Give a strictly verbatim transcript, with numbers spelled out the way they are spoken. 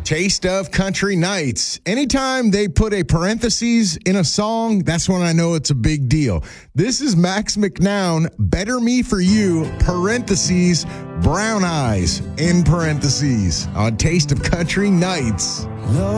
Taste of Country Nights. Anytime they put a parentheses in a song, that's when I know it's a big deal. This is Max McNown, Better Me For You, parentheses, Brown Eyes, in parentheses, on Taste of Country Nights.